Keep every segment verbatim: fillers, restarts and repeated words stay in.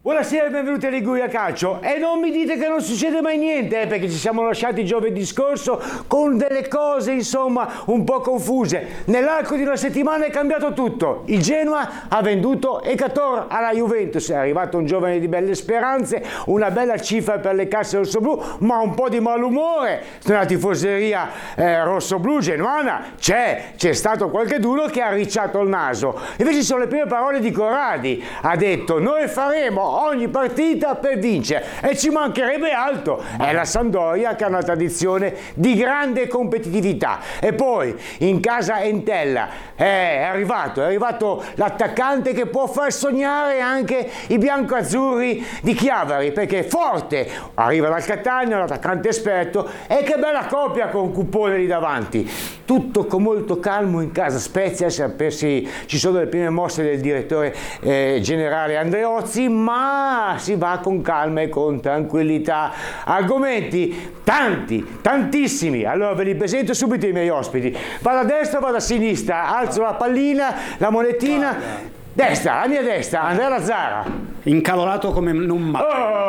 Buonasera e benvenuti a Liguria Calcio. E non mi dite che non succede mai niente, eh, perché ci siamo lasciati giovedì scorso con delle cose, insomma, un po' confuse. Nell'arco di una settimana è cambiato tutto. Il Genoa ha venduto Ekator alla Juventus. È arrivato un giovane di belle speranze, una bella cifra per le casse rossoblù, ma un po' di malumore nella tifoseria eh, rossoblù genuana. C'è, c'è stato qualcheduno che ha ricciato il naso. Invece sono le prime parole di Corradi. Ha detto: noi faremo ogni partita per vincere, e ci mancherebbe altro. È la Sampdoria che ha una tradizione di grande competitività. E poi in casa Entella è arrivato, è arrivato l'attaccante che può far sognare anche i biancoazzurri di Chiavari, perché è forte, arriva dal Catania, un attaccante esperto, e che bella coppia con Cupone lì davanti. Tutto con molto calmo in casa Spezia. Ci sono le prime mosse del direttore eh, generale Andreozzi, ma si va con calma e con tranquillità. Argomenti tanti, tantissimi. Allora ve li presento subito i miei ospiti. Vado a destra, vado a sinistra, alzo la pallina, la monetina. Destra, la mia destra, Andrea Lazzara. Incavolato come non mai.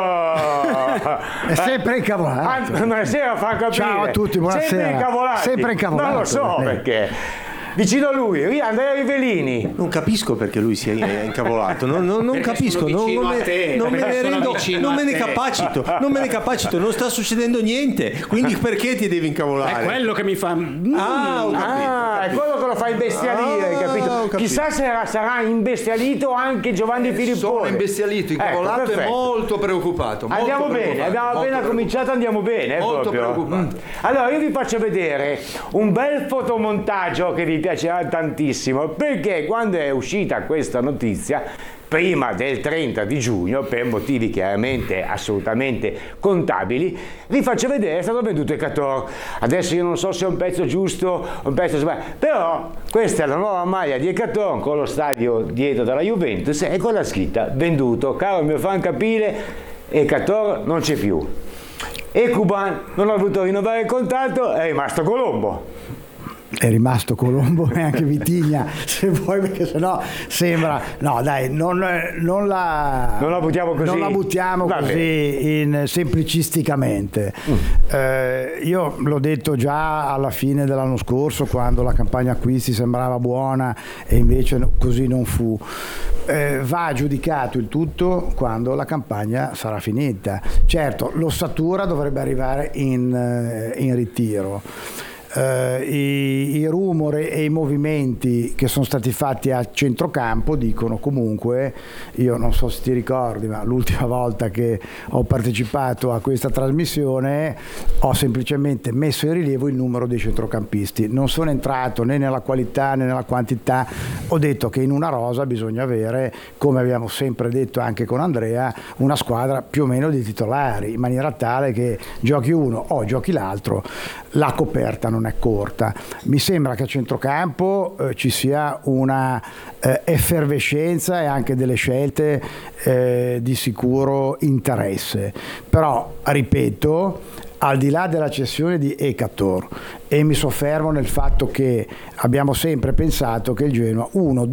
Oh! È sempre incavolato. Buonasera, fa capire. Ciao a tutti, buonasera. Sempre incavolato. Sempre incavolato. Non lo so eh. perché. Vicino a lui, Andrea Rivellini. Non capisco perché lui sia incavolato, non, non, non capisco, non, non, me, te, non me ne rendo, non me ne te. capacito, non me ne capacito, non sta succedendo niente, quindi perché ti devi incavolare? È quello che mi fa... Ah, ho capito, Ah, ho capito. è quello che lo fa imbestialire, hai Ah, capito? ho capito. Chissà se era- sarà imbestialito anche Giovanni Filippone. Sono imbestialito, incavolato Ecco, e perfetto. molto preoccupato. molto Andiamo bene, preoccupato, abbiamo molto appena preoccupato. cominciato, andiamo bene. eh, Molto proprio. preoccupato. Mm. Allora io vi faccio vedere un bel fotomontaggio che vi piacerà tantissimo, perché quando è uscita questa notizia, prima del trenta di giugno, per motivi chiaramente assolutamente contabili, vi faccio vedere, è stato venduto Ekator. Adesso io non so se è un pezzo giusto o un pezzo sbagliato, però questa è la nuova maglia di Ekator con lo stadio dietro della Juventus e con la scritta venduto. Caro mio fan capire, Ekator non c'è più. E Cuban non ha voluto rinnovare il contratto, è rimasto Colombo. È rimasto Colombo e anche Vitigna, se vuoi, perché sennò sembra. No, dai, non, non la Non la buttiamo così. Non la buttiamo Va così in, semplicisticamente. Mm. Eh, io l'ho detto già alla fine dell'anno scorso, quando la campagna acquisti sembrava buona e invece così non fu. Eh, va giudicato il tutto quando la campagna sarà finita. Certo, l'ossatura dovrebbe arrivare in, in ritiro. Uh, i, i rumori e i movimenti che sono stati fatti a centrocampo dicono comunque, io non so se ti ricordi, ma l'ultima volta che ho partecipato a questa trasmissione ho semplicemente messo in rilievo il numero dei centrocampisti, non sono entrato né nella qualità né nella quantità. Ho detto che in una rosa bisogna avere, come abbiamo sempre detto anche con Andrea, una squadra più o meno di titolari, in maniera tale che giochi uno o giochi l'altro, la coperta non è corta. Mi sembra che a centrocampo eh, ci sia una eh, effervescenza e anche delle scelte eh, di sicuro interesse, però ripeto, al di là della cessione di Ekator, e mi soffermo nel fatto che abbiamo sempre pensato che il Genoa uno